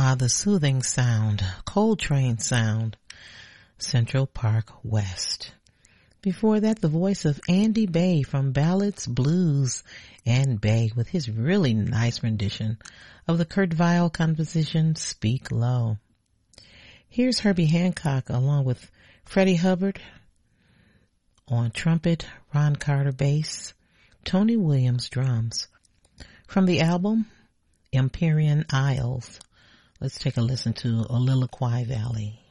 The soothing sound, Coltrane sound, Central Park West. Before that, the voice of Andy Bey from Ballads, Blues, and Bey with his really nice rendition of the Kurt Weill composition, Speak Low. Here's Herbie Hancock along with Freddie Hubbard on trumpet, Ron Carter bass, Tony Williams drums. From the album, Empyrean Isles, let's take a listen to Oliliquai Valley.